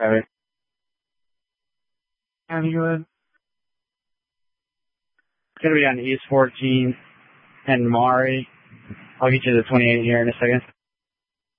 Alright. You go ahead. It's gonna be on East 14 and Maury. I'll get you the 28 here in a second.